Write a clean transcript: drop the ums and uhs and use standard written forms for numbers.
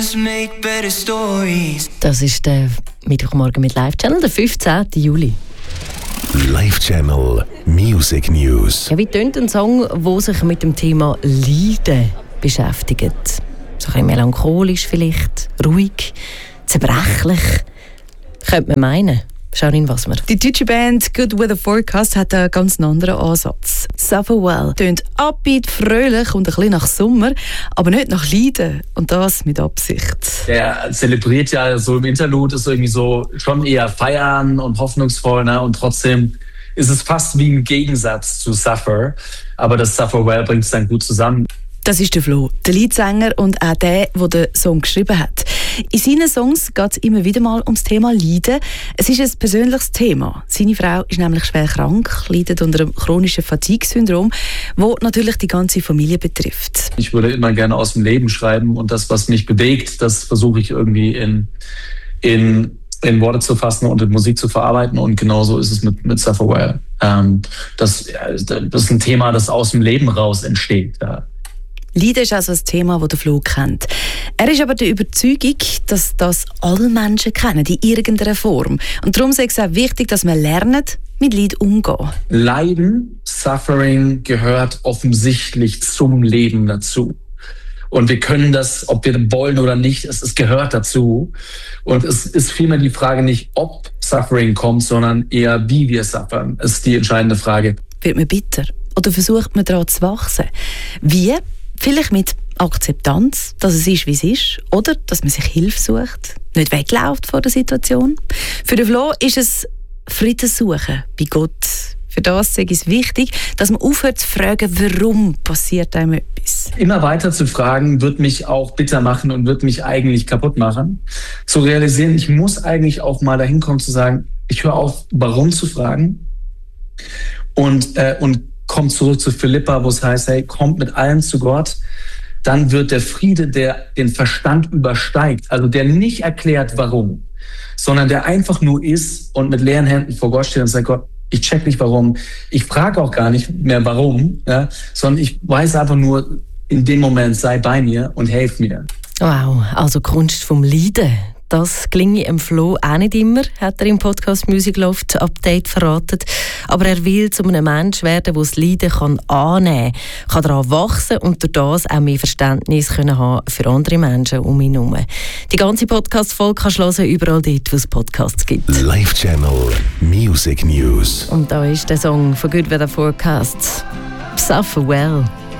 Das ist der Mittwochmorgen mit Live Channel, der 15. Juli. Live Channel Music News. Ja, wie tönt ein Song, der sich mit dem Thema Leiden beschäftigt? So ein bisschen melancholisch vielleicht, ruhig, zerbrechlich. Könnte man meinen. Schauen, was wir. Die deutsche Band Good Weather Forecast hat einen ganz anderen Ansatz. Suffer Well tönt upbeat, fröhlich und ein bisschen nach Sommer, aber nicht nach Leiden. Und das mit Absicht. Der zelebriert ja so im Interlude, ist irgendwie so schon eher feiern und hoffnungsvoll, ne? Und trotzdem ist es fast wie ein Gegensatz zu Suffer. Aber das Suffer Well bringt es dann gut zusammen. Das ist der Flo, der Leadsänger und auch der den Song geschrieben hat. In seinen Songs geht es immer wieder mal ums Thema Leiden. Es ist ein persönliches Thema. Seine Frau ist nämlich schwer krank, leidet unter einem chronischen Fatigue-Syndrom, das natürlich die ganze Familie betrifft. Ich würde immer gerne aus dem Leben schreiben und das, was mich bewegt, das versuche ich irgendwie in Worte zu fassen und in Musik zu verarbeiten. Und genauso ist es mit Suffer Well. Das ist ein Thema, das aus dem Leben raus entsteht. Ja. Leiden ist also ein Thema, das der Flo kennt. Er ist aber der Überzeugung, dass das alle Menschen kennen, in irgendeiner Form. Und darum ist es auch wichtig, dass man lernt, mit Leid umzugehen. Leiden, Suffering gehört offensichtlich zum Leben dazu. Und wir können das, ob wir wollen oder nicht, es gehört dazu. Und es ist vielmehr die Frage nicht, ob Suffering kommt, sondern eher, wie wir suffern, ist die entscheidende Frage. Wird man bitter? Oder versucht man daran zu wachsen? Wie? Vielleicht mit Akzeptanz, dass es ist, wie es ist. Oder dass man sich Hilfe sucht, nicht wegläuft vor der Situation. Für den Flo ist es Frieden suchen bei Gott. Für das ist es wichtig, dass man aufhört zu fragen, warum passiert einem etwas. Immer weiter zu fragen, wird mich auch bitter machen und wird mich eigentlich kaputt machen. Zu realisieren, ich muss eigentlich auch mal dahin kommen zu sagen, ich höre auf, warum zu fragen und kommt zurück zu Philippa, wo es heißt, hey, kommt mit allem zu Gott, dann wird der Friede, der den Verstand übersteigt, also der nicht erklärt, warum, sondern der einfach nur ist und mit leeren Händen vor Gott steht und sagt, Gott, ich check nicht warum, ich frage auch gar nicht mehr warum, ja, sondern ich weiß einfach nur, in dem Moment sei bei mir und helf mir. Wow, also Kunst vom Leiden. Das gelinge dem Flo auch nicht immer, hat er im Podcast Music Loft Update verraten. Aber er will zu einem Mensch werden, der das Leiden annehmen kann daran wachsen und durch das auch mehr Verständnis haben für andere Menschen um ihn herum. Die ganze Podcast-Folge kannst du hören, überall dort, wo es Podcasts gibt. Live Channel Music News. Und da ist der Song von Good Weather Forecast. Suffer Well.